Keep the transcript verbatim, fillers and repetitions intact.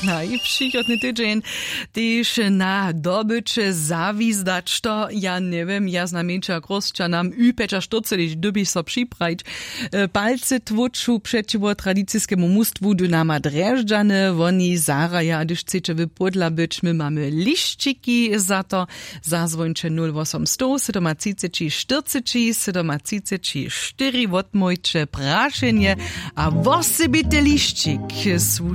No i przychodny tydzień też na dobycze zawizdać, to ja nie wiem, ja znam jak rozcza nam üpecza sztucelić, dubi so przyprać. Palce tłuczu przeciwko tradycyjskiemu mustwu Dynama Dreżdżany, oni zaraja, gdyż chcecie wypodla być, my mamy liściki za to, zazwończe nul osiem sto, siedemdziesiąt czterdzieści, siedemdziesiąt cztery, odmojcze praszenie, a wosebity liścik służy